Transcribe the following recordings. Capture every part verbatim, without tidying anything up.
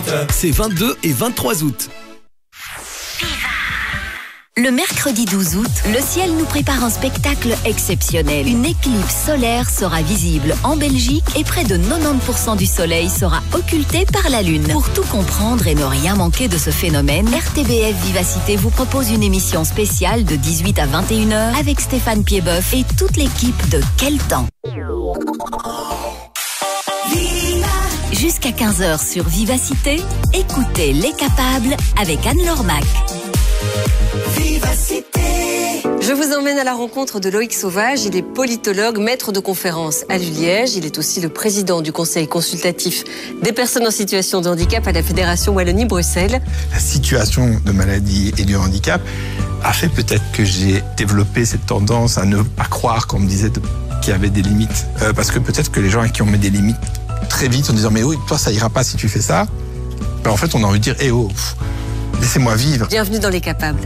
C'est vingt-deux et vingt-trois août. Le mercredi douze août, le ciel nous prépare un spectacle exceptionnel. Une éclipse solaire sera visible en Belgique et près de quatre-vingt-dix pour cent du soleil sera occulté par la lune. Pour tout comprendre et ne rien manquer de ce phénomène, R T B F Vivacité vous propose une émission spéciale de dix-huit à vingt et une heures avec Stéphane Piedboeuf et toute l'équipe de Quel temps. Jusqu'à quinze heures sur Vivacité, écoutez Les Capables avec Anne-Laure Mac. Vivacité. Je vous emmène à la rencontre de Loïc Sauvage. Il est politologue, maître de conférences à l'U Liège. Il est aussi le président du conseil consultatif des personnes en situation de handicap à la Fédération Wallonie-Bruxelles. La situation de maladie et du handicap a fait peut-être que j'ai développé cette tendance à ne pas croire qu'on me disait de... qu'il y avait des limites. Euh, parce que peut-être que les gens à qui on met des limites très vite en disant « mais oui, toi ça ira pas si tu fais ça », ben, en fait on a envie de dire « eh oh, pff, laissez-moi vivre ». Bienvenue dans Les Capables.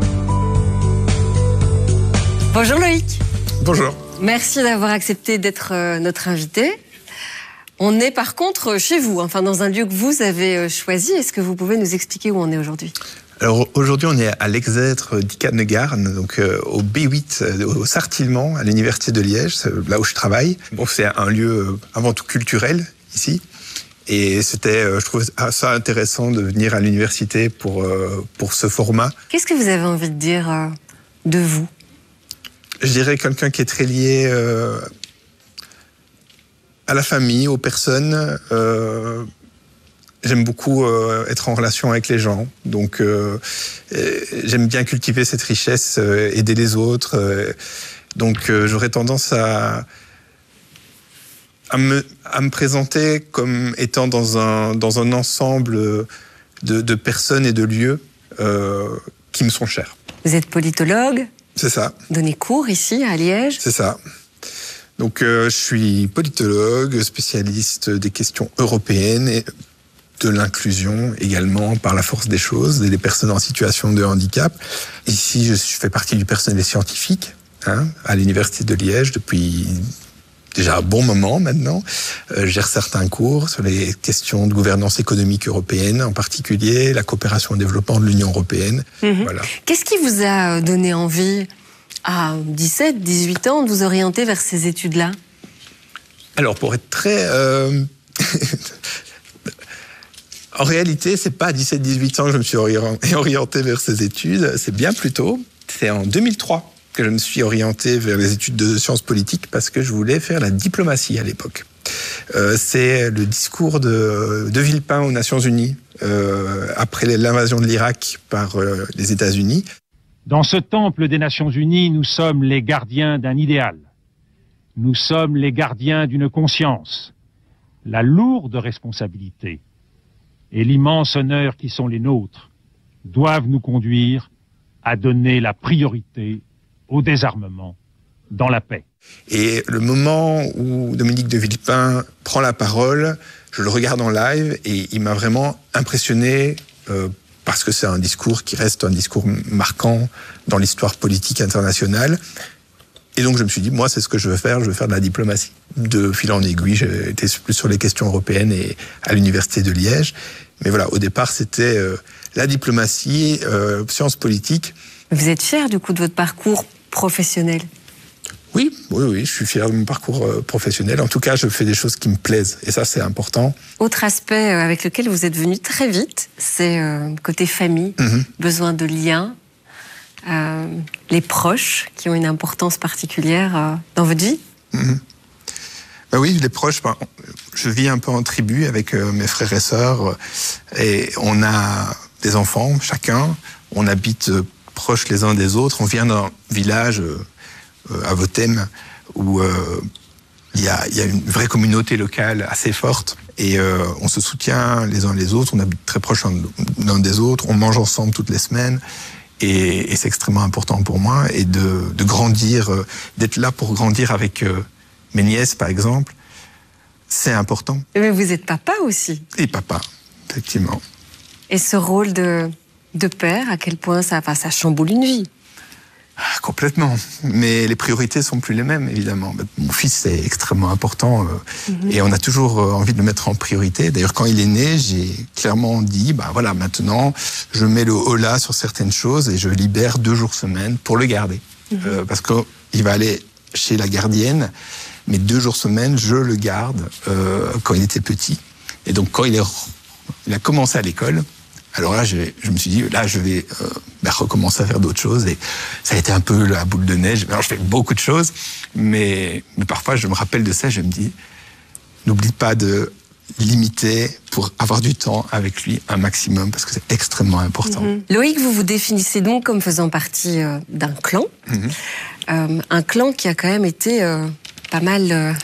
Bonjour Loïc. Bonjour. Merci d'avoir accepté d'être euh, notre invité. On est par contre chez vous, enfin dans un lieu que vous avez choisi. Est-ce que vous pouvez nous expliquer où on est aujourd'hui ? Alors aujourd'hui on est à l'Exêtre d'Icane-Garn, donc euh, au B huit, euh, au Sartillement, à l'Université de Liège, là où je travaille. Bon, c'est un lieu euh, avant tout culturel ici. Et c'était, euh, je trouve ça intéressant de venir à l'université pour, euh, pour ce format. Qu'est-ce que vous avez envie de dire euh, de vous ? Je dirais quelqu'un qui est très lié euh, à la famille, aux personnes. Euh, j'aime beaucoup euh, être en relation avec les gens. Donc, euh, j'aime bien cultiver cette richesse, euh, aider les autres. Euh, donc, euh, j'aurais tendance à, à, me, à me présenter comme étant dans un, dans un ensemble de, de personnes et de lieux euh, qui me sont chers. Vous êtes politologue ? C'est ça. Donnez cours ici, à Liège. C'est ça. Donc, euh, je suis politologue, spécialiste des questions européennes et de l'inclusion également par la force des choses, des personnes en situation de handicap. Ici, je fais partie du personnel scientifique hein, à l'Université de Liège depuis déjà un bon moment maintenant. Euh, je gère certains cours sur les questions de gouvernance économique européenne, en particulier la coopération au développement de l'Union européenne. Mmh. Voilà. Qu'est-ce qui vous a donné envie, à dix-sept, dix-huit ans, de vous orienter vers ces études-là ? Alors, pour être très... Euh... en réalité, c'est pas à dix-sept, dix-huit ans que je me suis orienté vers ces études, c'est bien plus tôt. C'est en deux mille trois que je me suis orienté vers les études de sciences politiques parce que je voulais faire la diplomatie à l'époque. Euh, c'est le discours de, de Villepin aux Nations Unies euh, après l'invasion de l'Irak par euh, les États-Unis. Dans ce temple des Nations Unies, nous sommes les gardiens d'un idéal. Nous sommes les gardiens d'une conscience. La lourde responsabilité et l'immense honneur qui sont les nôtres doivent nous conduire à donner la priorité au désarmement, dans la paix. Et le moment où Dominique de Villepin prend la parole, je le regarde en live et il m'a vraiment impressionné euh, parce que c'est un discours qui reste un discours marquant dans l'histoire politique internationale. Et donc je me suis dit, moi c'est ce que je veux faire, je veux faire de la diplomatie. De fil en aiguille, j'étais plus sur les questions européennes et à l'Université de Liège. Mais voilà, au départ c'était euh, la diplomatie, euh, sciences politiques. Vous êtes fier du coup de votre parcours professionnel ? Oui, oui, oui, je suis fier de mon parcours euh, professionnel. En tout cas, je fais des choses qui me plaisent et ça, c'est important. Autre aspect avec lequel vous êtes venu très vite, c'est euh, côté famille, mm-hmm. besoin de liens, euh, les proches qui ont une importance particulière euh, dans votre vie. Mm-hmm. Ben oui, les proches, ben, je vis un peu en tribu avec euh, mes frères et sœurs euh, et on a des enfants, chacun, on habite euh, proches les uns des autres, on vient d'un village... Euh, à Votem, où il euh, y, a, y a une vraie communauté locale assez forte et euh, on se soutient les uns les autres, on habite très proches l'un des autres, on mange ensemble toutes les semaines et, et c'est extrêmement important pour moi et de, de grandir, euh, d'être là pour grandir avec euh, mes nièces par exemple, c'est important. Mais vous êtes papa aussi. Et papa, effectivement. Et ce rôle de, de père, à quel point ça, enfin, ça chamboule une vie ? Ah, complètement. Mais les priorités sont plus les mêmes, évidemment. Mon fils, c'est extrêmement important euh, mm-hmm. et on a toujours euh, envie de le mettre en priorité. D'ailleurs, quand il est né, j'ai clairement dit, bah voilà, maintenant, je mets le holà sur certaines choses et je libère deux jours semaine pour le garder. Mm-hmm. Euh, parce qu'il va aller chez la gardienne, mais deux jours semaine, je le garde euh, quand il était petit. Et donc, quand il, est, il a commencé à l'école, alors là, je, je me suis dit, là, je vais euh, ben, recommencer à faire d'autres choses. Et ça a été un peu la boule de neige. Alors, je fais beaucoup de choses, mais, mais parfois, je me rappelle de ça. Je me dis, n'oublie pas de limiter pour avoir du temps avec lui un maximum, parce que c'est extrêmement important. Mm-hmm. Loïc, vous vous définissez donc comme faisant partie euh, d'un clan. Mm-hmm. Euh, un clan qui a quand même été euh, pas mal euh,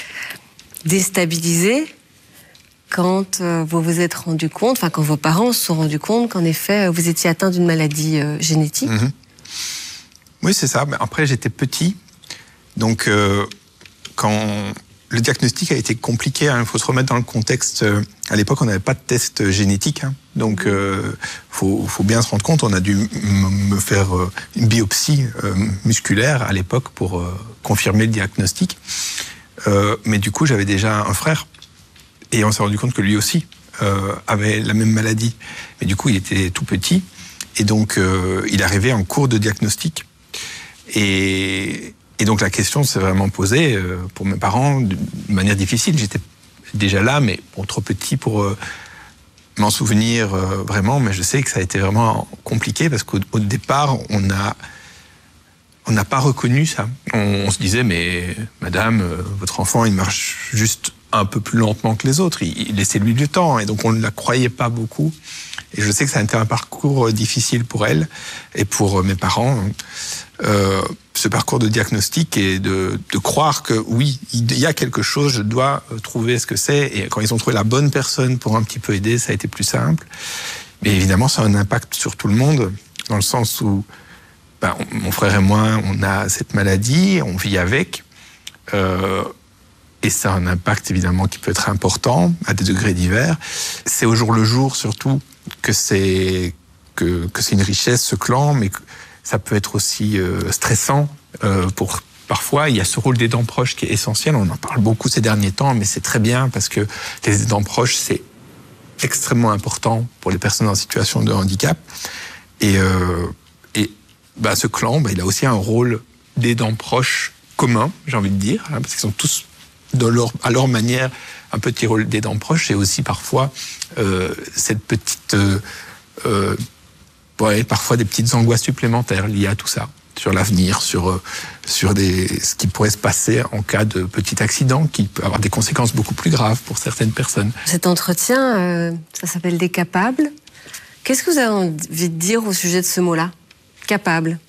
déstabilisé. Quand euh, vous vous êtes rendu compte, enfin quand vos parents se sont rendus compte qu'en effet vous étiez atteint d'une maladie euh, génétique. Mmh. Oui, c'est ça. Mais après, j'étais petit, donc euh, quand le diagnostic a été compliqué, il hein, faut se remettre dans le contexte. Euh, à l'époque, on n'avait pas de test génétique, hein, donc il euh, faut, faut bien se rendre compte. On a dû m- me faire euh, une biopsie euh, musculaire à l'époque pour euh, confirmer le diagnostic. Euh, mais du coup, j'avais déjà un frère. Et on s'est rendu compte que lui aussi euh, avait la même maladie. Mais du coup, il était tout petit. Et donc, euh, il arrivait en cours de diagnostic. Et, et donc, la question s'est vraiment posée euh, pour mes parents de manière difficile. J'étais déjà là, mais bon, trop petit pour euh, m'en souvenir euh, vraiment. Mais je sais que ça a été vraiment compliqué parce qu'au au départ, on a... On n'a pas reconnu ça. On, on se disait, mais madame, euh, votre enfant, il marche juste un peu plus lentement que les autres. Il, il laissait-lui du temps. Et donc, on ne la croyait pas beaucoup. Et je sais que ça a été un parcours difficile pour elle et pour mes parents. Euh, ce parcours de diagnostic et de, de croire que, oui, il y a quelque chose, je dois trouver ce que c'est. Et quand ils ont trouvé la bonne personne pour un petit peu aider, ça a été plus simple. Mais évidemment, ça a un impact sur tout le monde, dans le sens où Ben, on, mon frère et moi, on a cette maladie, on vit avec, euh, et ça a un impact évidemment qui peut être important à des degrés divers. C'est au jour le jour surtout que c'est que, que c'est une richesse ce clan, mais que ça peut être aussi euh, stressant euh, pour parfois. Il y a ce rôle d'aidant proche qui est essentiel. On en parle beaucoup ces derniers temps, mais c'est très bien parce que les aidants proches c'est extrêmement important pour les personnes en situation de handicap et euh, Bah, ce clan, bah, il a aussi un rôle d'aidant proche commun, j'ai envie de dire, hein, parce qu'ils sont tous, dans leur, à leur manière, un petit rôle d'aidant proche, et aussi parfois euh, cette petite, euh, euh, ouais, parfois des petites angoisses supplémentaires liées à tout ça, sur l'avenir, sur euh, sur des ce qui pourrait se passer en cas de petit accident, qui peut avoir des conséquences beaucoup plus graves pour certaines personnes. Cet entretien, euh, ça s'appelle des capables. Qu'est-ce que vous avez envie de dire au sujet de ce mot-là? Capable.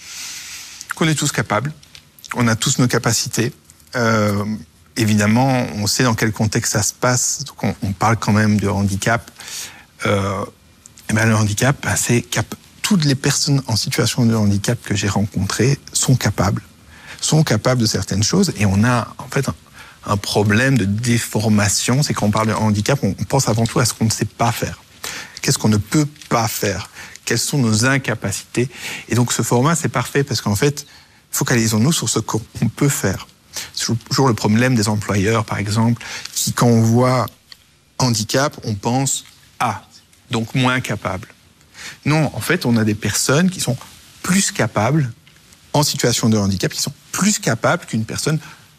Qu'on est tous capables, on a tous nos capacités. Euh, évidemment, on sait dans quel contexte ça se passe, donc on, on parle quand même de handicap. Euh, et ben le handicap, ben c'est cap- toutes les personnes en situation de handicap que j'ai rencontrées sont capables, sont capables de certaines choses, et on a en fait un, un problème de déformation. C'est quand on parle de handicap, on, on pense avant tout à ce qu'on ne sait pas faire. Qu'est-ce qu'on ne peut pas faire? Quelles sont nos incapacités? Et donc ce format, c'est parfait parce qu'en fait, focalisons-nous sur ce qu'on peut faire. C'est toujours le problème des employeurs, par exemple, qui, quand on voit handicap, on pense « ah, donc moins capable ». Non, en fait, on a des personnes qui sont plus capables, en situation de handicap, qui sont plus capables qu'une personne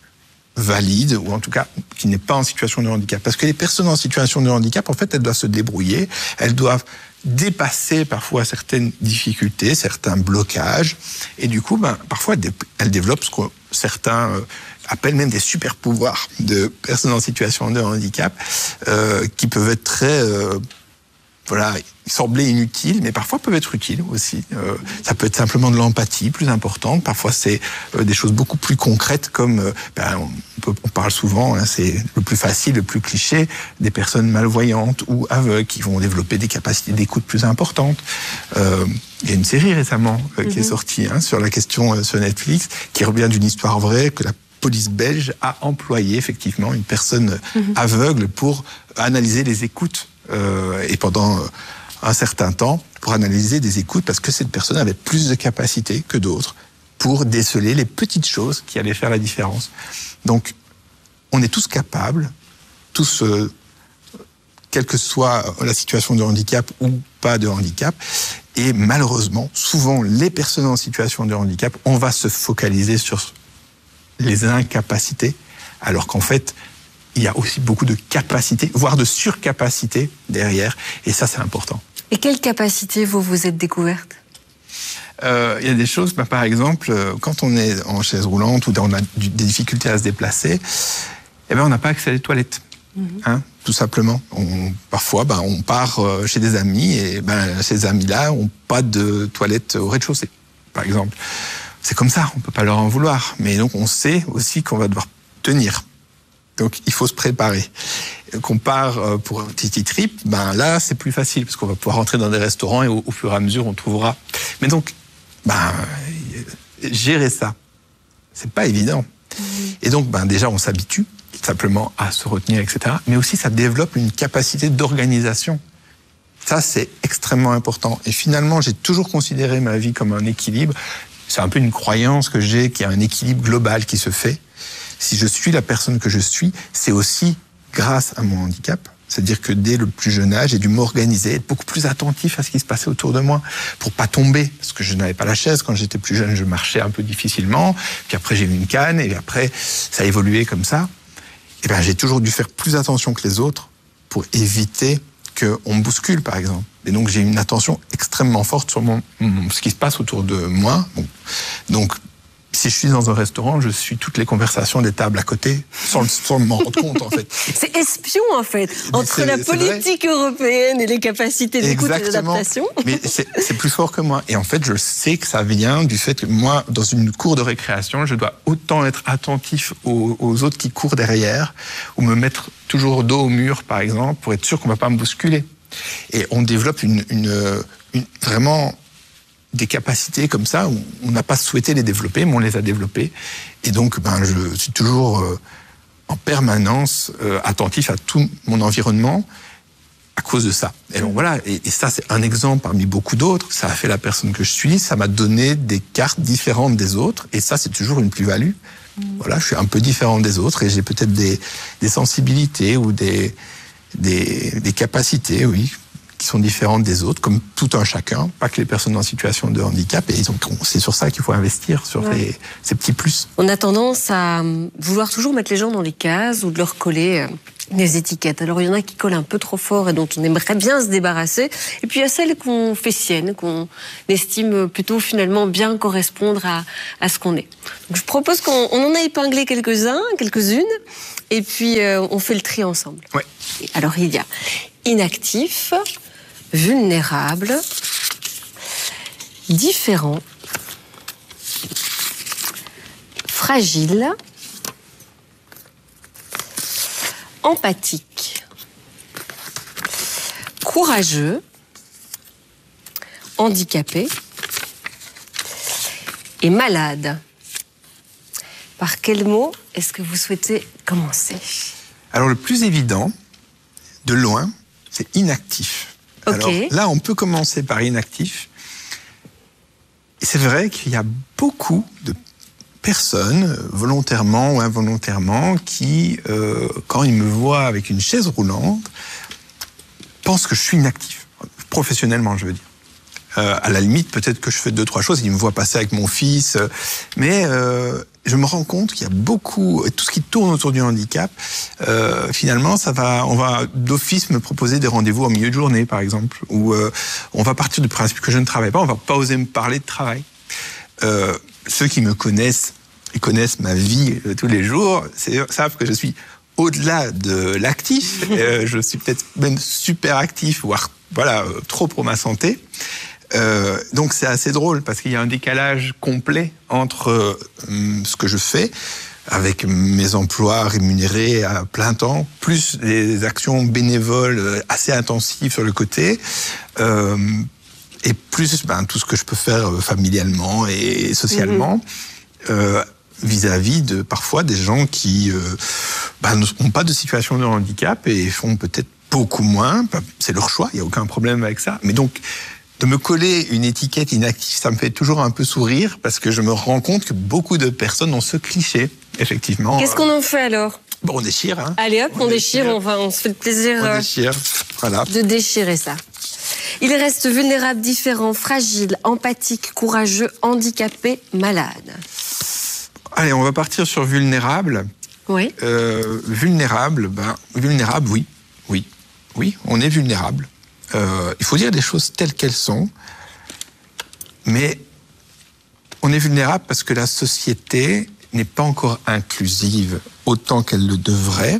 valide, ou en tout cas qui n'est pas en situation de handicap. Parce que les personnes en situation de handicap, en fait, elles doivent se débrouiller, elles doivent dépasser parfois certaines difficultés, certains blocages, et du coup, ben, parfois, elles développent ce que certains euh, appellent même des super-pouvoirs de personnes en situation de handicap, euh, qui peuvent être très... Euh, voilà, sembler inutiles, mais parfois peuvent être utiles aussi. Euh, ça peut être simplement de l'empathie plus importante. Parfois, c'est euh, des choses beaucoup plus concrètes, comme euh, ben, on, peut, on parle souvent, hein, c'est le plus facile, le plus cliché, des personnes malvoyantes ou aveugles qui vont développer des capacités d'écoute plus importantes. Euh, il y a une série récemment euh, qui mm-hmm. est sortie hein, sur la question euh, sur Netflix, qui revient d'une histoire vraie que la police belge a employé effectivement une personne mm-hmm. aveugle pour analyser les écoutes. Euh, et pendant un certain temps, pour analyser des écoutes parce que cette personne avait plus de capacité que d'autres pour déceler les petites choses qui allaient faire la différence. Donc, on est tous capables, tous, euh, quelle que soit la situation de handicap ou pas de handicap, et malheureusement, souvent, les personnes en situation de handicap, on va se focaliser sur les incapacités, alors qu'en fait, il y a aussi beaucoup de capacités, voire de surcapacité derrière, et ça, c'est important. Et quelle capacité vous vous êtes découverte ? Euh, il y a des choses, bah, par exemple, quand on est en chaise roulante ou on a du, des difficultés à se déplacer, eh ben, on n'a pas accès à les toilettes, mmh. hein, tout simplement. On, parfois, bah, on part chez des amis et ben, ces amis-là n'ont pas de toilettes au rez-de-chaussée, par exemple. C'est comme ça, on ne peut pas leur en vouloir. Mais donc, on sait aussi qu'on va devoir tenir. Donc, il faut se préparer. Qu'on part pour un petit trip, ben là, c'est plus facile parce qu'on va pouvoir rentrer dans des restaurants et au, au fur et à mesure, on trouvera. Mais donc, ben, gérer ça, c'est pas évident. Mmh. Et donc, ben, déjà, on s'habitue simplement à se retenir, et cetera. Mais aussi, ça développe une capacité d'organisation. Ça, c'est extrêmement important. Et finalement, j'ai toujours considéré ma vie comme un équilibre. C'est un peu une croyance que j'ai, qu'il y a un équilibre global qui se fait. Si je suis la personne que je suis, c'est aussi grâce à mon handicap. C'est-à-dire que dès le plus jeune âge, j'ai dû m'organiser, être beaucoup plus attentif à ce qui se passait autour de moi pour pas tomber. Parce que je n'avais pas la chaise. Quand j'étais plus jeune, je marchais un peu difficilement. Puis après, j'ai eu une canne. Et après, ça a évolué comme ça. Et ben, j'ai toujours dû faire plus attention que les autres pour éviter qu'on me bouscule, par exemple. Et donc, j'ai une attention extrêmement forte sur mon, mon, ce qui se passe autour de moi. Bon. Donc, si je suis dans un restaurant, je suis toutes les conversations des tables à côté, sans, sans m'en rendre compte, en fait. C'est espion, en fait, mais entre la politique européenne et les capacités d'écoute et d'adaptation. Mais c'est, c'est plus fort que moi. Et en fait, je sais que ça vient du fait que moi, dans une cour de récréation, je dois autant être attentif aux, aux autres qui courent derrière, ou me mettre toujours dos au mur, par exemple, pour être sûr qu'on ne va pas me bousculer. Et on développe une, une, une, vraiment des capacités comme ça, où on n'a pas souhaité les développer, mais on les a développées. Et donc, ben, je suis toujours euh, en permanence euh, attentif à tout mon environnement à cause de ça. Et donc voilà, et, et ça, c'est un exemple parmi beaucoup d'autres. Ça a fait la personne que je suis, ça m'a donné des cartes différentes des autres, et ça, c'est toujours une plus-value. Mmh. Voilà, je suis un peu différent des autres, et j'ai peut-être des, des sensibilités ou des, des, des capacités, oui, qui sont différentes des autres, comme tout un chacun, pas que les personnes en situation de handicap. Et donc, c'est sur ça qu'il faut investir, sur ouais. les, ces petits plus. On a tendance à vouloir toujours mettre les gens dans les cases ou de leur coller des étiquettes. Alors, il y en a qui collent un peu trop fort et dont on aimerait bien se débarrasser. Et puis, il y a celles qu'on fait siennes, qu'on estime plutôt finalement bien correspondre à, à ce qu'on est. Donc, je propose qu'on on en a épinglé quelques-uns, quelques-unes, et puis euh, on fait le tri ensemble. Ouais. Alors, il y a inactif, vulnérable, différent, fragile, empathique, courageux, handicapé et malade. Par quel mot est-ce que vous souhaitez commencer ? Alors, le plus évident, de loin, c'est inactif. Okay. Alors là, on peut commencer par inactif. Et c'est vrai qu'il y a beaucoup de personnes, volontairement ou involontairement, qui, euh, quand ils me voient avec une chaise roulante, pensent que je suis inactif. Professionnellement, je veux dire. Euh, à la limite, peut-être que je fais deux, trois choses, ils me voient passer avec mon fils, euh, mais euh, je me rends compte qu'il y a beaucoup, tout ce qui tourne autour du handicap, euh, finalement, ça va, on va d'office me proposer des rendez-vous en milieu de journée, par exemple, ou euh, on va partir du principe que je ne travaille pas, on va pas oser me parler de travail. Euh, ceux qui me connaissent et connaissent ma vie euh, tous les jours, c'est, savent que je suis au-delà de l'actif, euh, je suis peut-être même super actif, voire voilà, euh, trop pour ma santé. Euh, donc c'est assez drôle parce qu'il y a un décalage complet entre euh, ce que je fais avec mes emplois rémunérés à plein temps, plus des actions bénévoles assez intensives sur le côté, euh, et plus ben, tout ce que je peux faire familialement et socialement, mmh. euh, vis-à-vis de parfois des gens qui euh, ben, n'ont pas de situation de handicap et font peut-être beaucoup moins. C'est leur choix, il n'y a aucun problème avec ça. Mais donc, de me coller une étiquette inactive, ça me fait toujours un peu sourire parce que je me rends compte que beaucoup de personnes ont ce cliché, effectivement. Qu'est-ce qu'on en fait alors? Bon, on déchire, hein. Allez hop, on, on déchire, déchire. On, va, on se fait le plaisir on déchire. Voilà. de déchirer ça. Il reste vulnérable, différent, fragile, empathique, courageux, handicapé, malade. Allez, on va partir sur vulnérable. Oui. Euh, vulnérable, ben, vulnérable, oui, oui, oui, on est vulnérable. Euh, il faut dire les choses telles qu'elles sont, mais on est vulnérable parce que la société n'est pas encore inclusive autant qu'elle le devrait.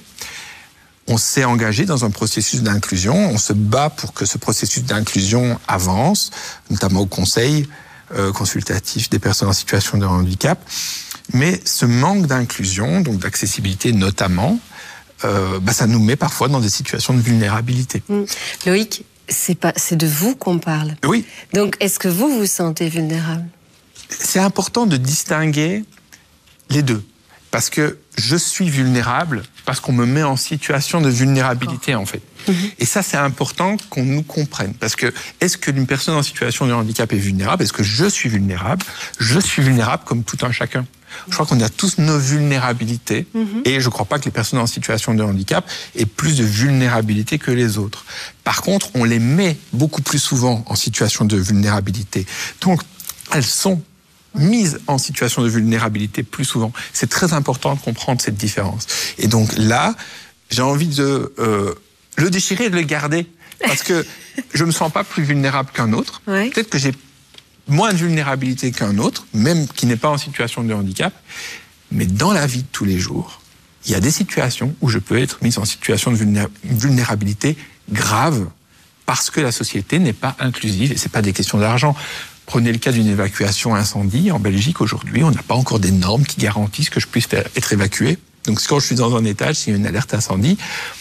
On s'est engagé dans un processus d'inclusion, on se bat pour que ce processus d'inclusion avance, notamment au Conseil euh, consultatif des personnes en situation de handicap. Mais ce manque d'inclusion, donc d'accessibilité notamment, euh, bah, ça nous met parfois dans des situations de vulnérabilité. Mmh. Loïc, c'est pas, c'est de vous qu'on parle. Oui. Donc, est-ce que vous vous sentez vulnérable? C'est important de distinguer les deux. Parce que je suis vulnérable parce qu'on me met en situation de vulnérabilité, en fait. Mmh. Et ça, c'est important qu'on nous comprenne. Parce que, est-ce qu'une personne en situation de handicap est vulnérable? Est-ce que je suis vulnérable? Je suis vulnérable comme tout un chacun. Je crois qu'on a tous nos vulnérabilités. Mmh. Et je ne crois pas que les personnes en situation de handicap aient plus de vulnérabilité que les autres. Par contre, on les met beaucoup plus souvent en situation de vulnérabilité. Donc, elles sont mise en situation de vulnérabilité plus souvent. C'est très important de comprendre cette différence. Et donc là, j'ai envie de euh, le déchirer et de le garder. Parce que je ne me sens pas plus vulnérable qu'un autre. Ouais. Peut-être que j'ai moins de vulnérabilité qu'un autre, même qui n'est pas en situation de handicap. Mais dans la vie de tous les jours, il y a des situations où je peux être mise en situation de vulnérabilité grave parce que la société n'est pas inclusive. Et ce n'est pas des questions d'argent. Prenez le cas d'une évacuation incendie. En Belgique, aujourd'hui, on n'a pas encore des normes qui garantissent que je puisse faire, être évacué. Donc, quand je suis dans un étage, s'il y a une alerte incendie,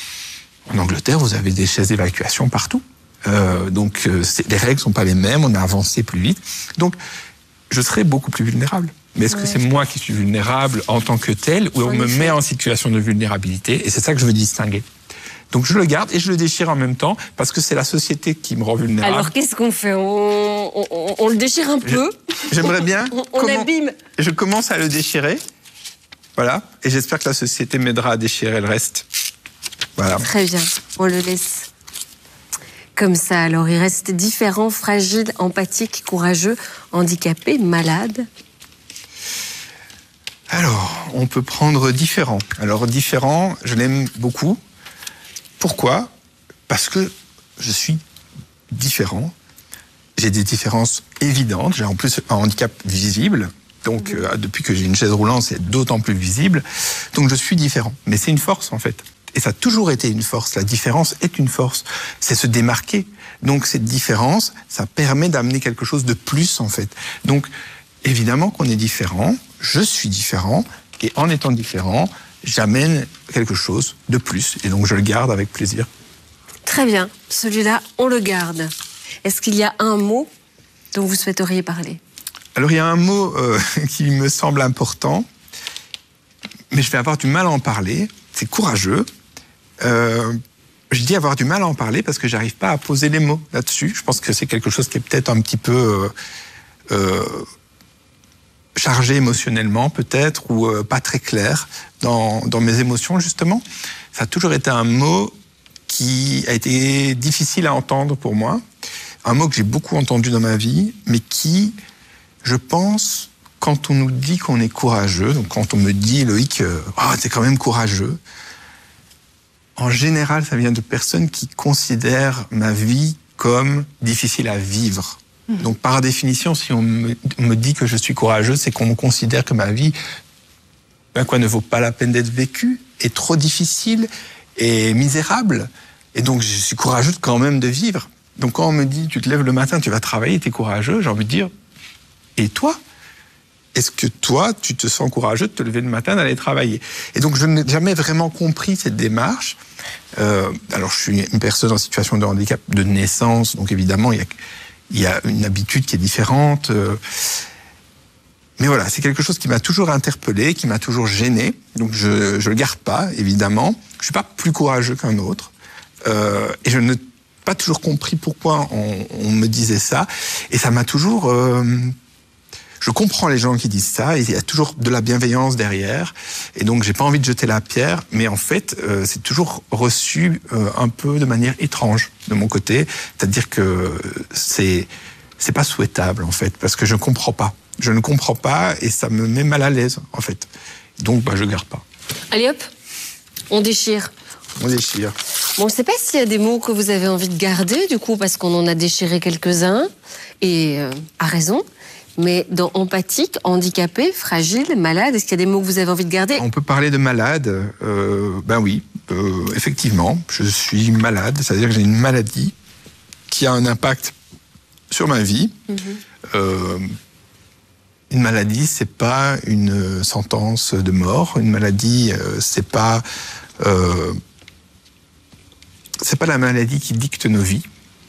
en Angleterre, vous avez des chaises d'évacuation partout. Euh, donc, euh, les règles ne sont pas les mêmes, on a avancé plus vite. Donc, je serais beaucoup plus vulnérable. Mais est-ce ouais. que c'est moi qui suis vulnérable en tant que tel, ou on me met en situation de vulnérabilité? Et c'est ça que je veux distinguer. Donc je le garde et je le déchire en même temps parce que c'est la société qui me rend vulnérable. Alors qu'est-ce qu'on fait? on, on, on le déchire un peu. J'aimerais bien. on on comment, abîme. Je commence à le déchirer. Voilà. Et j'espère que la société m'aidera à déchirer le reste. Voilà. Très bien. On le laisse comme ça. Alors il reste différent, fragile, empathique, courageux, handicapé, malade. Alors, on peut prendre différent. Alors différent, je l'aime beaucoup. Pourquoi? Parce que je suis différent. J'ai des différences évidentes. J'ai en plus un handicap visible. Donc, mmh. euh, depuis que j'ai une chaise roulante, c'est d'autant plus visible. Donc, je suis différent. Mais c'est une force, en fait. Et ça a toujours été une force. La différence est une force. C'est se démarquer. Donc, cette différence, ça permet d'amener quelque chose de plus, en fait. Donc, évidemment qu'on est différent. Je suis différent. Et en étant différent, j'amène quelque chose de plus. Et donc, je le garde avec plaisir. Très bien. Celui-là, on le garde. Est-ce qu'il y a un mot dont vous souhaiteriez parler? Alors, il y a un mot euh, qui me semble important, mais je vais avoir du mal à en parler. C'est courageux. Euh, je dis avoir du mal à en parler parce que j'arrive pas à poser les mots là-dessus. Je pense que c'est quelque chose qui est peut-être un petit peu... Euh, euh, chargé émotionnellement peut-être, ou euh, pas très clair dans, dans mes émotions justement. Ça a toujours été un mot qui a été difficile à entendre pour moi, un mot que j'ai beaucoup entendu dans ma vie, mais qui, je pense, quand on nous dit qu'on est courageux, donc quand on me dit, Loïc, euh, oh, t'es quand même courageux, en général, ça vient de personnes qui considèrent ma vie comme difficile à vivre. Donc, par définition, si on me, on me dit que je suis courageux, c'est qu'on considère que ma vie, ben quoi, ne vaut pas la peine d'être vécue, est trop difficile et misérable. Et donc, je suis courageux quand même de vivre. Donc, quand on me dit, tu te lèves le matin, tu vas travailler, tu es courageux, j'ai envie de dire, et toi? Est-ce que toi, tu te sens courageux de te lever le matin, d'aller travailler? Et donc, je n'ai jamais vraiment compris cette démarche. Euh, alors, je suis une personne en situation de handicap de naissance, donc évidemment, il y a... Il y a une habitude qui est différente. Mais voilà, c'est quelque chose qui m'a toujours interpellé, qui m'a toujours gêné. Donc je ne le garde pas, évidemment. Je ne suis pas plus courageux qu'un autre. Euh, et je ne pas toujours compris pourquoi on, on me disait ça. Et ça m'a toujours... Euh, je comprends les gens qui disent ça, il y a toujours de la bienveillance derrière. Et donc, j'ai pas envie de jeter la pierre. Mais en fait, euh, c'est toujours reçu euh, un peu de manière étrange de mon côté. C'est-à-dire que c'est, c'est pas souhaitable, en fait, parce que je ne comprends pas. Je ne comprends pas et ça me met mal à l'aise, en fait. Donc, bah, je garde pas. Allez hop, on déchire. On déchire. Bon, je ne sais pas s'il y a des mots que vous avez envie de garder, du coup, parce qu'on en a déchiré quelques-uns, et euh, à raison. Mais dans empathique, handicapé, fragile, malade, est-ce qu'il y a des mots que vous avez envie de garder? On peut parler de malade. Euh, ben oui, euh, effectivement, je suis malade. C'est-à-dire que j'ai une maladie qui a un impact sur ma vie. Mm-hmm. Euh, Une maladie, c'est pas une sentence de mort. Une maladie, euh, c'est pas, euh, c'est pas la maladie qui dicte nos vies.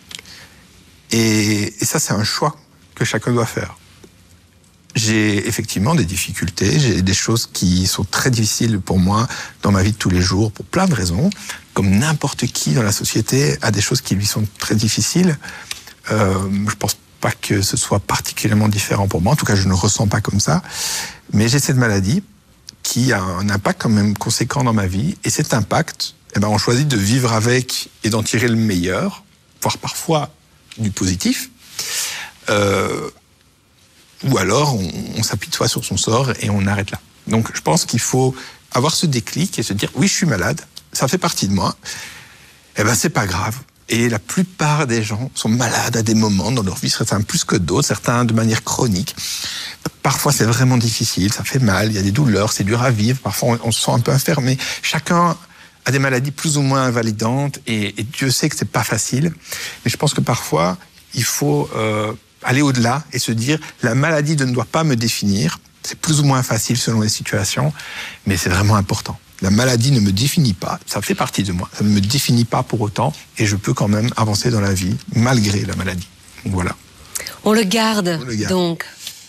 Et, et ça, c'est un choix que chacun doit faire. J'ai effectivement des difficultés, j'ai des choses qui sont très difficiles pour moi dans ma vie de tous les jours, pour plein de raisons. Comme n'importe qui dans la société a des choses qui lui sont très difficiles. Euh, je pense pas que ce soit particulièrement différent pour moi. En tout cas, je ne le ressens pas comme ça. Mais j'ai cette maladie qui a un impact quand même conséquent dans ma vie. Et cet impact, eh ben, on choisit de vivre avec et d'en tirer le meilleur, voire parfois du positif. Euh, ou alors, on, on s'apitoie sur son sort et on arrête là. Donc, je pense qu'il faut avoir ce déclic et se dire, oui, je suis malade, ça fait partie de moi. Eh ben, c'est pas grave. Et la plupart des gens sont malades à des moments dans leur vie, certains plus que d'autres, certains de manière chronique. Parfois, c'est vraiment difficile, ça fait mal, il y a des douleurs, c'est dur à vivre, parfois on, on se sent un peu enfermé. Chacun a des maladies plus ou moins invalidantes et, et Dieu sait que c'est pas facile. Mais je pense que parfois, il faut euh, aller au-delà et se dire, la maladie ne doit pas me définir. C'est plus ou moins facile selon les situations, mais c'est vraiment important. La maladie ne me définit pas, ça fait partie de moi, ça ne me définit pas pour autant et je peux quand même avancer dans la vie malgré la maladie. Donc voilà. On le garde, On le garde. donc.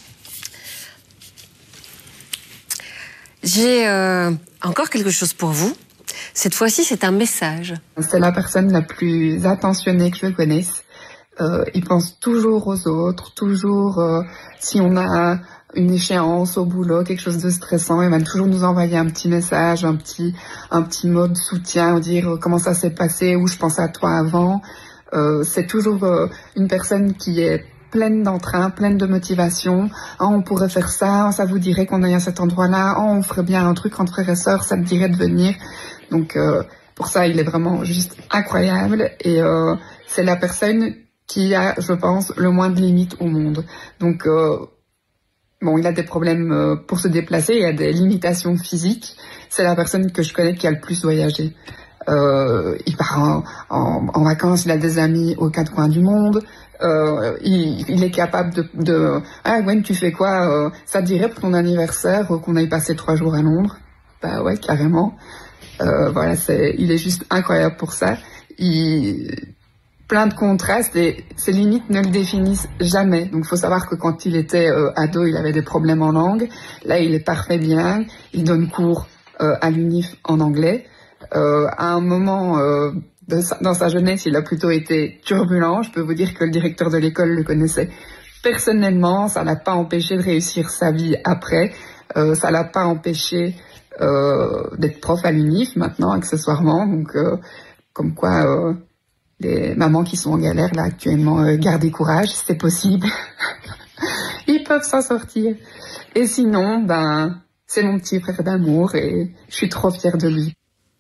J'ai euh, encore quelque chose pour vous. Cette fois-ci, c'est un message. C'est la personne la plus attentionnée que je connaisse. Euh, il pense toujours aux autres, toujours euh, si on a une échéance au boulot, quelque chose de stressant, il va toujours nous envoyer un petit message, un petit, un petit mot de soutien, dire comment ça s'est passé, ou je pense à toi avant. Euh, c'est toujours euh, une personne qui est pleine d'entrain, pleine de motivation. Oh, on pourrait faire ça, ça vous dirait qu'on aille à cet endroit-là, oh, on ferait bien un truc entre frères et sœurs, ça me dirait de venir. Donc euh, pour ça, il est vraiment juste incroyable et euh, c'est la personne qui a, je pense, le moins de limites au monde. Donc euh, bon, il a des problèmes euh, pour se déplacer, il a des limitations physiques. C'est la personne que je connais qui a le plus voyagé. Euh, il part en, en, en vacances, il a des amis aux quatre coins du monde. Euh, il, il est capable de, de ah Gwen, tu fais quoi euh, ça te dirait pour ton anniversaire euh, qu'on aille passer trois jours à Londres? Bah ouais, carrément. Euh, voilà, c'est, il est juste incroyable pour ça. Il plein de contrastes et ses limites ne le définissent jamais. Donc il faut savoir que quand il était euh, ado, il avait des problèmes en langue. Là, il est parfait bilingue. Il donne cours euh, à l'U N I F en anglais. Euh, à un moment euh, de sa, dans sa jeunesse, il a plutôt été turbulent. Je peux vous dire que le directeur de l'école le connaissait personnellement. Ça l'a pas empêché de réussir sa vie après. Euh, ça l'a pas empêché euh, d'être prof à l'U N I F maintenant, accessoirement. Donc, euh, comme quoi... Euh, les mamans qui sont en galère là actuellement, euh, gardez courage, c'est possible. Ils peuvent s'en sortir. Et sinon, ben, c'est mon petit frère d'amour et je suis trop fière de lui.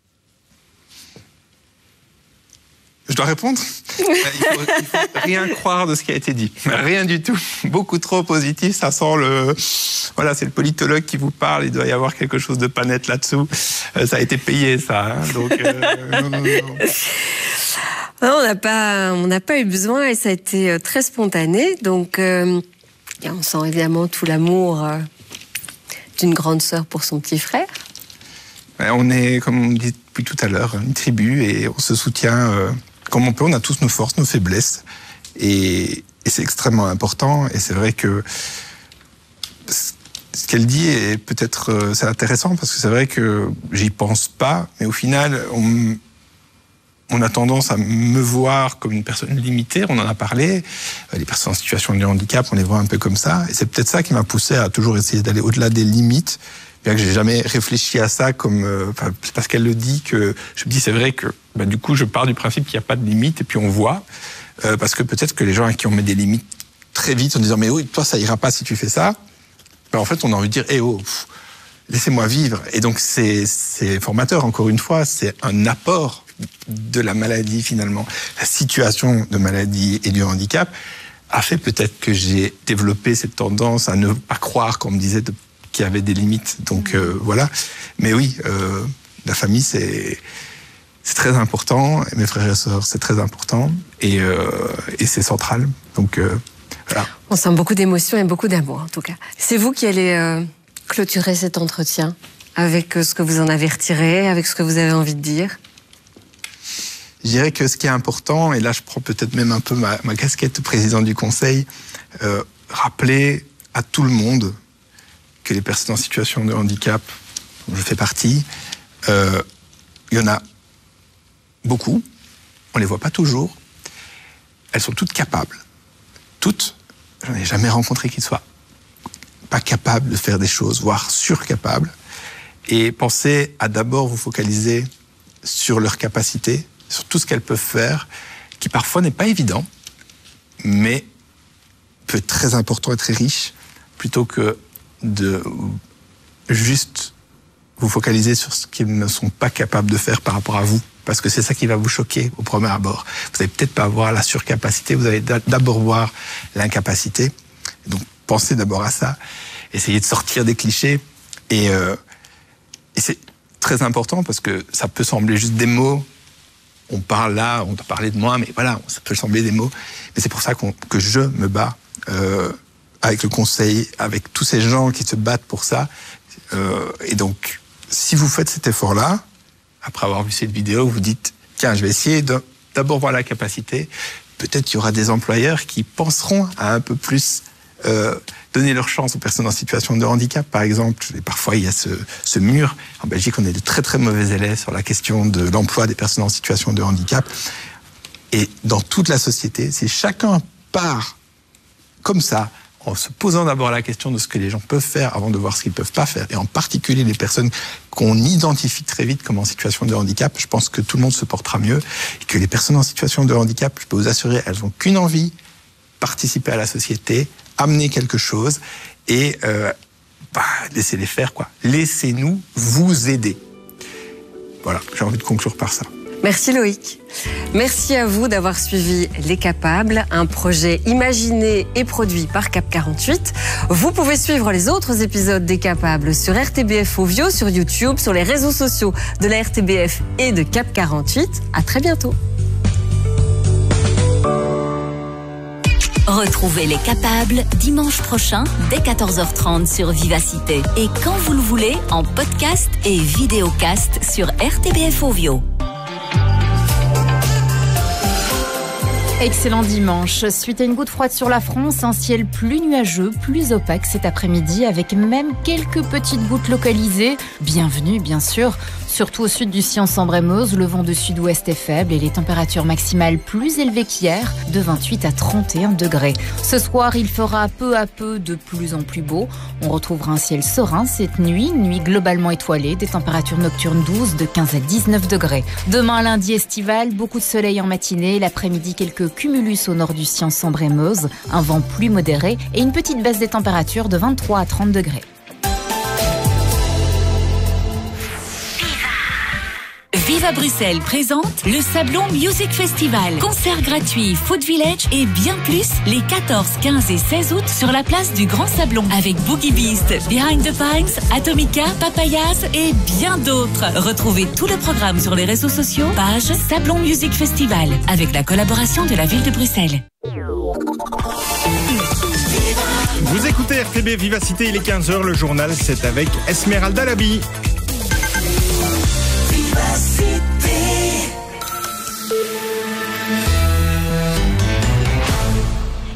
Je dois répondre? Il faut, il faut rien croire de ce qui a été dit. Rien du tout. Beaucoup trop positif. Ça sent le... Voilà, c'est le politologue qui vous parle. Il doit y avoir quelque chose de pas net là-dessous. Euh, ça a été payé, ça. Hein, donc, euh, non, non, non. Non, on n'a pas, on n'a pas eu besoin et ça a été très spontané. Donc, euh, on sent évidemment tout l'amour euh, d'une grande sœur pour son petit frère. On est, comme on dit depuis tout à l'heure, une tribu et on se soutient euh, comme on peut. On a tous nos forces, nos faiblesses et, et c'est extrêmement important. Et c'est vrai que ce qu'elle dit est peut-être euh, c'est intéressant parce que c'est vrai que j'y pense pas, mais au final, on on a tendance à me voir comme une personne limitée, on en a parlé. Les personnes en situation de handicap, on les voit un peu comme ça. Et c'est peut-être ça qui m'a poussé à toujours essayer d'aller au-delà des limites. Bien que j'ai jamais réfléchi à ça comme... Euh, c'est parce qu'elle le dit que je me dis, c'est vrai que bah, du coup, je pars du principe qu'il n'y a pas de limite et puis on voit. Euh, parce que peut-être que les gens à qui on met des limites très vite en disant, mais oui, toi, ça ira pas si tu fais ça. Ben, en fait, on a envie de dire, eh oh, pff, laissez-moi vivre. Et donc, c'est, c'est formateur, encore une fois, c'est un apport de la maladie, finalement. La situation de maladie et du handicap a fait peut-être que j'ai développé cette tendance à ne pas croire qu'on me disait de, qu'il y avait des limites. Donc, euh, voilà. Mais oui, euh, la famille, c'est, c'est très important. Et mes frères et sœurs, c'est très important. Et, euh, et c'est central. Donc, euh, voilà. On sent beaucoup d'émotions et beaucoup d'amour, en tout cas. C'est vous qui allez euh, clôturer cet entretien avec ce que vous en avez retiré, avec ce que vous avez envie de dire. Je dirais que ce qui est important, et là je prends peut-être même un peu ma, ma casquette de président du conseil, euh, rappeler à tout le monde que les personnes en situation de handicap, dont je fais partie, euh, il y en a beaucoup, on les voit pas toujours, elles sont toutes capables. Toutes, j'en ai jamais rencontré qui ne soient pas capables de faire des choses, voire surcapables. Et pensez à d'abord vous focaliser sur leurs capacités, sur tout ce qu'elles peuvent faire, qui parfois n'est pas évident, mais peut être très important et très riche, plutôt que de juste vous focaliser sur ce qu'ils ne sont pas capables de faire par rapport à vous, parce que c'est ça qui va vous choquer au premier abord. Vous n'allez peut-être pas voir la surcapacité, vous allez d'abord voir l'incapacité. Donc pensez d'abord à ça, essayez de sortir des clichés, et, euh, et c'est très important parce que ça peut sembler juste des mots. On parle là, on doit parler de moi, mais voilà, ça peut sembler des mots. Mais c'est pour ça qu'on, que je me bats euh, avec le conseil, avec tous ces gens qui se battent pour ça. Euh, et donc, si vous faites cet effort-là, après avoir vu cette vidéo, vous dites, tiens, je vais essayer de d'abord voir la capacité. Peut-être qu'il y aura des employeurs qui penseront à un peu plus euh, donner leur chance aux personnes en situation de handicap, par exemple. Et parfois, il y a ce, ce mur. En Belgique, on est de très très mauvais élèves sur la question de l'emploi des personnes en situation de handicap. Et dans toute la société, si chacun part comme ça, en se posant d'abord la question de ce que les gens peuvent faire avant de voir ce qu'ils ne peuvent pas faire, et en particulier les personnes qu'on identifie très vite comme en situation de handicap, je pense que tout le monde se portera mieux, et que les personnes en situation de handicap, je peux vous assurer, elles n'ont qu'une envie, participer à la société, amener quelque chose, et euh, bah, laissez-les faire, quoi. Laissez-nous vous aider. Voilà, j'ai envie de conclure par ça. Merci Loïc. Merci à vous d'avoir suivi Les Capables, un projet imaginé et produit par Cap quarante-huit. Vous pouvez suivre les autres épisodes des Capables sur R T B F Ovio, sur YouTube, sur les réseaux sociaux de la R T B F et de Cap quarante-huit. À très bientôt. Retrouvez Les Capables dimanche prochain dès quatorze heures trente sur Vivacité. Et quand vous le voulez, en podcast et vidéocast sur R T B F Ovio. Excellent dimanche. Suite à une goutte froide sur la France, un ciel plus nuageux, plus opaque cet après-midi, avec même quelques petites gouttes localisées. Bienvenue, bien sûr. Surtout au sud du Cian-Sambre-et-Meuse, le vent de sud-ouest est faible et les températures maximales plus élevées qu'hier, de vingt-huit à trente et un degrés. Ce soir, il fera peu à peu de plus en plus beau. On retrouvera un ciel serein cette nuit, nuit globalement étoilée, des températures nocturnes douces de quinze à dix-neuf degrés. Demain, lundi estival, beaucoup de soleil en matinée, l'après-midi, quelques cumulus au nord du Cian-Sambre-et-Meuse, un vent plus modéré et une petite baisse des températures de vingt-trois à trente degrés. Viva Bruxelles présente le Sablon Music Festival. Concert gratuit, Food Village et bien plus les quatorze, quinze et seize août sur la place du Grand Sablon avec Boogie Beast, Behind the Pines, Atomica, Papayas et bien d'autres. Retrouvez tout le programme sur les réseaux sociaux, page Sablon Music Festival avec la collaboration de la ville de Bruxelles. Vous écoutez R T B Vivacité, il est quinze heures, le journal c'est avec Esmeralda Labi.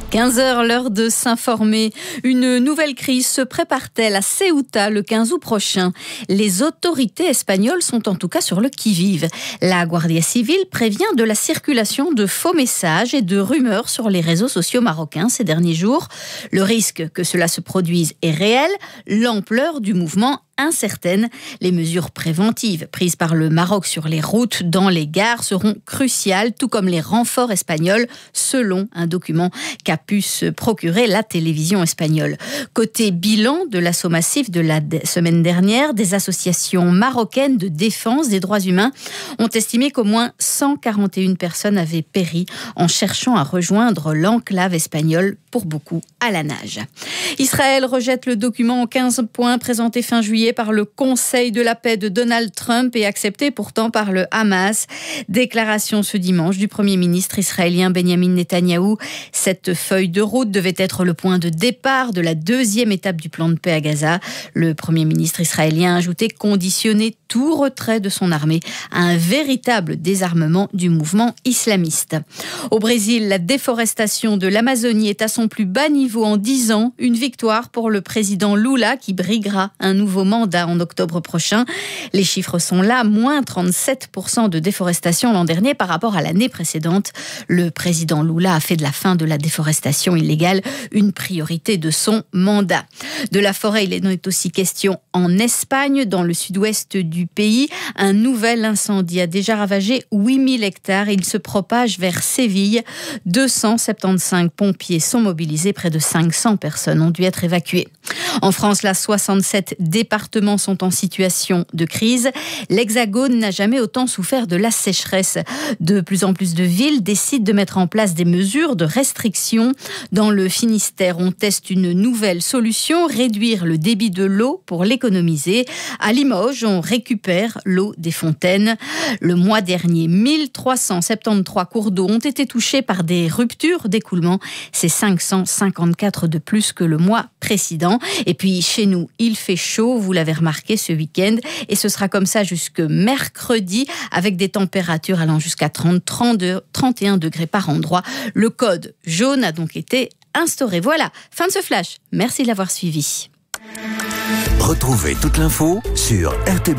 quinze heures, l'heure de s'informer. Une nouvelle crise se prépare-t-elle à Ceuta le quinze août prochain? Les autorités espagnoles sont en tout cas sur le qui-vive. La Guardia Civile prévient de la circulation de faux messages et de rumeurs sur les réseaux sociaux marocains ces derniers jours. Le risque que cela se produise est réel. L'ampleur du mouvement incertaine. Les mesures préventives prises par le Maroc sur les routes, dans les gares, seront cruciales, tout comme les renforts espagnols, selon un document qu'a pu se procurer la télévision espagnole. Côté bilan de l'assaut massif de la semaine dernière, des associations marocaines de défense des droits humains ont estimé qu'au moins cent quarante et une personnes avaient péri en cherchant à rejoindre l'enclave espagnole, pour beaucoup à la nage. Israël rejette le document en quinze points présenté fin juillet par le Conseil de la paix de Donald Trump et accepté pourtant par le Hamas. Déclaration ce dimanche du Premier ministre israélien Benjamin Netanyahou. Cette feuille de route devait être le point de départ de la deuxième étape du plan de paix à Gaza. Le Premier ministre israélien a ajouté conditionner tout retrait de son armée à un véritable désarmement du mouvement islamiste. Au Brésil, la déforestation de l'Amazonie est à son plus bas niveau en dix ans. Une victoire pour le président Lula qui briguera un nouveau mandat en octobre prochain. Les chiffres sont là, moins trente-sept pour cent de déforestation l'an dernier par rapport à l'année précédente. Le président Lula a fait de la fin de la déforestation illégale une priorité de son mandat. De la forêt, il est aussi question en Espagne, dans le sud-ouest du pays. Un nouvel incendie a déjà ravagé huit mille hectares. Il se propage vers Séville. deux cent soixante-quinze pompiers sont mobilisés. Près de cinq cents personnes ont dû être évacuées. En France, là, soixante-sept départements sont en situation de crise. L'Hexagone n'a jamais autant souffert de la sécheresse. De plus en plus de villes décident de mettre en place des mesures de restriction. Dans le Finistère, on teste une nouvelle solution, réduire le débit de l'eau pour l'économiser. À Limoges, on récupère l'eau des fontaines. Le mois dernier, mille trois cent soixante-treize cours d'eau ont été touchés par des ruptures d'écoulement. C'est cinq cent cinquante-quatre de plus que le mois précédent. Et puis chez nous, il fait chaud, vous l'avez remarqué ce week-end, et ce sera comme ça jusque mercredi, avec des températures allant jusqu'à trente, trente-deux, trente et un degrés par endroit. Le code jaune a donc été instauré. Voilà, fin de ce flash. Merci de l'avoir suivi. Retrouvez toute l'info sur R T B.